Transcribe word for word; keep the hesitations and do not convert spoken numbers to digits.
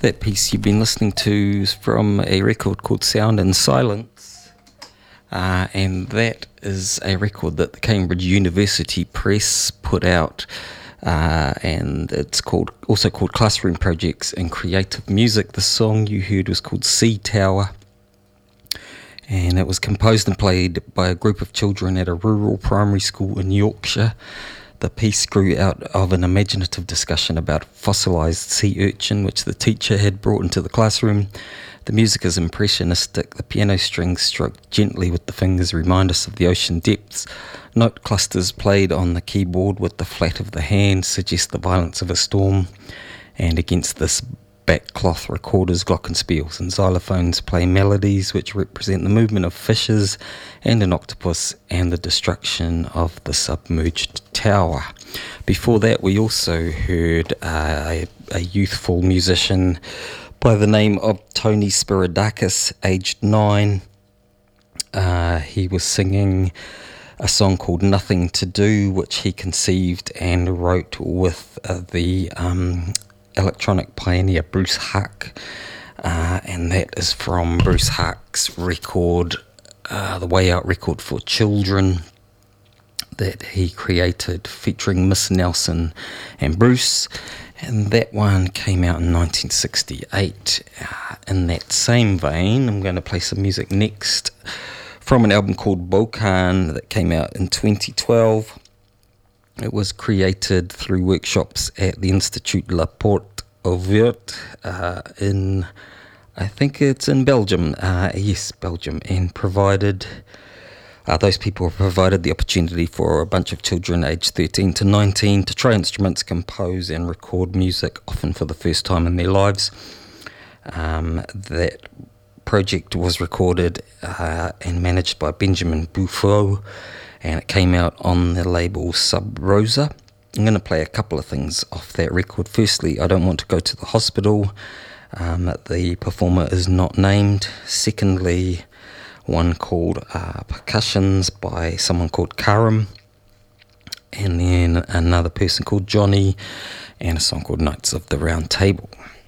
That piece you've been listening to is from a record called Sound and Silence, uh, and that is a record that the Cambridge University Press put out, uh, and it's called also called Classroom Projects in Creative Music. The song you heard was called Sea Tower, and it was composed and played by a group of children at a rural primary school in Yorkshire. The piece grew out of an imaginative discussion about a fossilised sea urchin, which the teacher had brought into the classroom. The music is impressionistic. The piano strings stroked gently with the fingers remind us of the ocean depths. Note clusters played on the keyboard with the flat of the hand suggest the violence of a storm. And against this backcloth, recorders, glockenspiels and xylophones play melodies which represent the movement of fishes and an octopus and the destruction of the submerged tower. Before that, we also heard uh, a, a youthful musician by the name of Tony Spiridakis, aged nine. Uh, he was singing a song called Nothing to Do, which he conceived and wrote with uh, the um, electronic pioneer Bruce Huck, uh, and that is from Bruce Huck's record, uh, the Way Out record for children that he created featuring Miss Nelson and Bruce, and that one came out in nineteen sixty-eight. Uh, in that same vein, I'm going to play some music next from an album called Bokan that came out in twenty twelve. It was created through workshops at the Institut La Porte Ouverte uh, in, I think it's in Belgium, uh, yes, Belgium, and provided, uh, those people provided the opportunity for a bunch of children aged thirteen to nineteen to try instruments, compose and record music, often for the first time in their lives. Um, that project was recorded uh, and managed by Benjamin Buffo, and it came out on the label Sub Rosa. I'm going to play a couple of things off that record. Firstly, I Don't Want to Go to the Hospital. Um, the performer is not named. Secondly, one called uh, Percussions by someone called Karam. And then another person called Johnny, and a song called Knights of the Round Table.